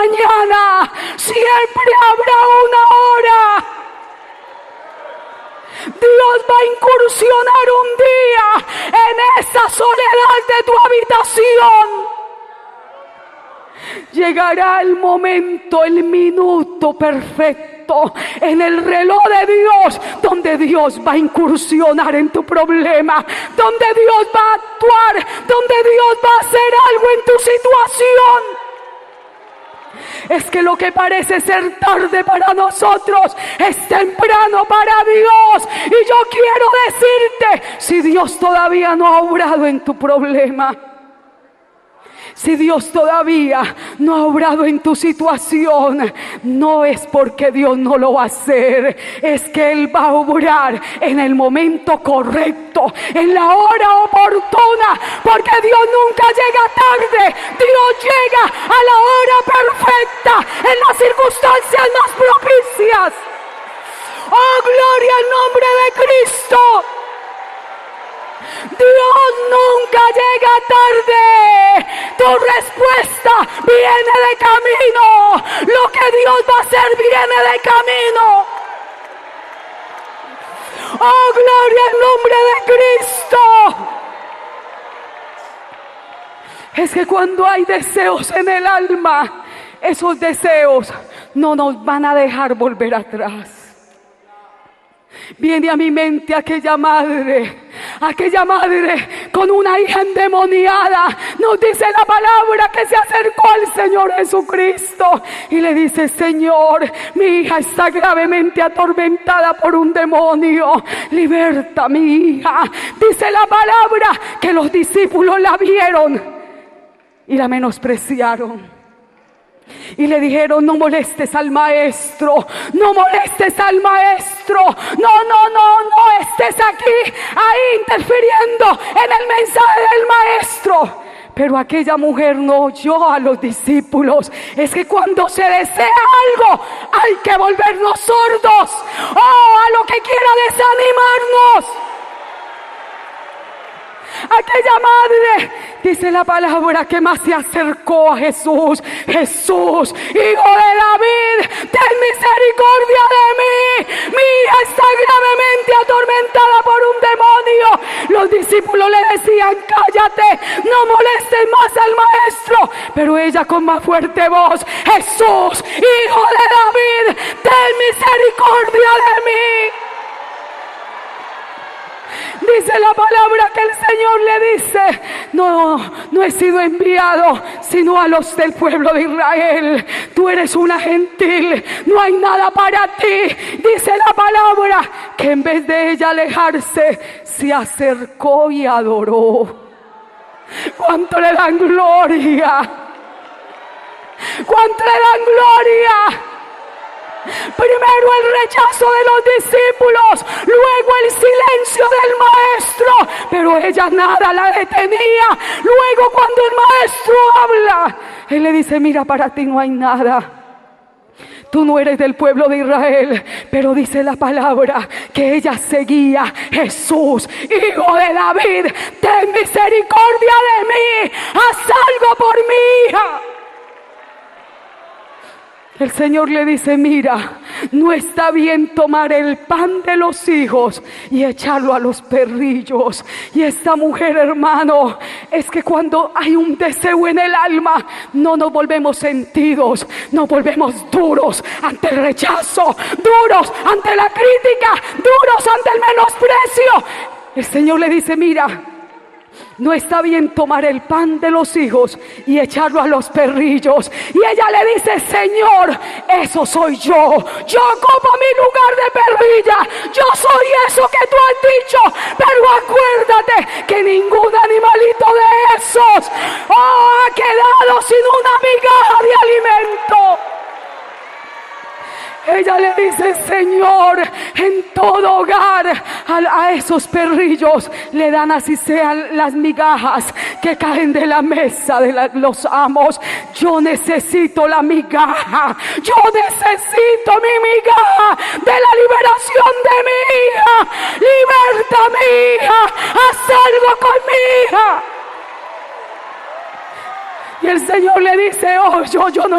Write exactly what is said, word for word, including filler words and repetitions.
mañana, siempre habrá una hora. Dios va a incursionar un día en esa soledad de tu habitación. Llegará el momento, el minuto perfecto en el reloj de Dios, donde Dios va a incursionar en tu problema, donde Dios va a actuar, donde Dios va a hacer algo en tu situación. Es que lo que parece ser tarde para nosotros es temprano para Dios. Y yo quiero decirte, si Dios todavía no ha obrado en tu problema, si Dios todavía no ha obrado en tu situación, no es porque Dios no lo va a hacer, es que Él va a obrar en el momento correcto, en la hora oportuna, porque Dios nunca llega tarde. Dios llega a la hora perfecta, en las circunstancias más propicias. ¡Oh, gloria al nombre de Cristo! Dios nunca llega tarde. Tu respuesta viene de camino. Lo que Dios va a hacer viene de camino. ¡Oh, gloria al nombre de Cristo! Es que cuando hay deseos en el alma, esos deseos no nos van a dejar volver atrás. Viene a mi mente aquella madre, aquella madre con una hija endemoniada. Nos dice la palabra que se acercó al Señor Jesucristo y le dice: Señor, mi hija está gravemente atormentada por un demonio, liberta a mi hija. Dice la palabra que los discípulos la vieron y la menospreciaron. Y le dijeron: no molestes al maestro, no molestes al maestro, no, no, no, no estés aquí, ahí interfiriendo en el mensaje del maestro. Pero aquella mujer no oyó a los discípulos. Es que cuando se desea algo, hay que volvernos sordos, oh, a lo que quiera desanimarnos. Aquella madre, dice la palabra, que más se acercó a Jesús. Jesús, hijo de David, ten misericordia de mí. Mi hija está gravemente atormentada por un demonio. Los discípulos le decían: cállate, no molestes más al maestro. Pero ella con más fuerte voz: Jesús, hijo de David, ten misericordia de mí. Dice la palabra que el Señor le dice: no, no he sido enviado sino a los del pueblo de Israel. Tú eres una gentil, no hay nada para ti. Dice la palabra que en vez de ella alejarse, se acercó y adoró. ¿Cuánto le dan gloria? ¿Cuánto le dan gloria? Primero el rechazo de los discípulos, luego el silencio del maestro, pero ella nada la detenía. Luego cuando el maestro habla, él le dice: mira, para ti no hay nada. Tú no eres del pueblo de Israel. Pero dice la palabra que ella seguía: Jesús, hijo de David, ten misericordia de mí, haz algo por mi hija. El Señor le dice: mira, no está bien tomar el pan de los hijos y echarlo a los perrillos. Y esta mujer, hermano, es que cuando hay un deseo en el alma, no nos volvemos sentidos, nos volvemos duros ante el rechazo, duros ante la crítica, duros ante el menosprecio. El Señor le dice: mira, no está bien tomar el pan de los hijos y echarlo a los perrillos. Y ella le dice: Señor, eso soy yo. Yo ocupo mi lugar de perrilla. Yo soy eso que tú has dicho. Pero acuérdate que ningún animalito de esos oh, ha quedado sin una migaja de alimento. Ella le dice: Señor, en todo hogar a, a esos perrillos le dan así sean las migajas que caen de la mesa de la, los amos. Yo necesito la migaja, yo necesito mi migaja de la liberación de mi hija. Liberta a mi hija, haz algo con mi hija. Y el Señor le dice: oh, yo, yo no